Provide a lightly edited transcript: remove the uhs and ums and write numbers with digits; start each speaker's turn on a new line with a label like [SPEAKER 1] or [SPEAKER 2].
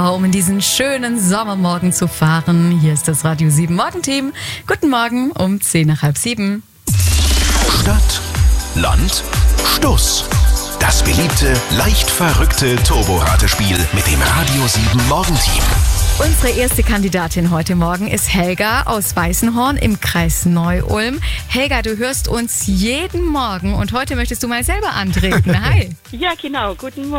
[SPEAKER 1] Um in diesen schönen Sommermorgen zu fahren. Hier ist das Radio 7 Morgenteam. Guten Morgen um 6:10.
[SPEAKER 2] Stadt, Land, Stuss. Das beliebte, leicht verrückte Turbo-Ratespiel mit dem Radio 7 Morgenteam.
[SPEAKER 1] Unsere erste Kandidatin heute Morgen ist Helga aus Weißenhorn im Kreis Neu-Ulm. Helga, du hörst uns jeden Morgen und heute möchtest du mal selber antreten. Hi.
[SPEAKER 3] Ja, genau. Guten Morgen.